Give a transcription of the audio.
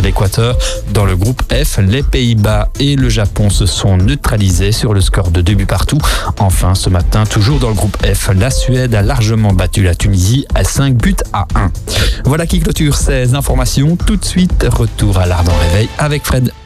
l'Équateur. Dans le groupe F, les Pays-Bas et le Japon se sont neutralisés sur le score de 2 buts partout. Enfin, ce matin, toujours dans le groupe F, la Suède a largement battu la Tunisie à 5 buts à 1. Voilà qui clôture ces informations. Tout de suite, retour à l'Ardent Réveil avec Fred.